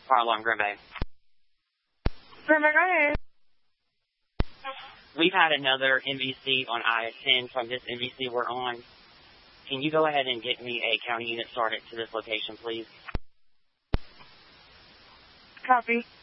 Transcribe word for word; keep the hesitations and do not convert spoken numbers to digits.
Fire alarm, Green Bay. Green Bay, go ahead. We've had another M V C on I ten from this M V C we're on. Can you go ahead and get me a county unit started to this location, please? Copy.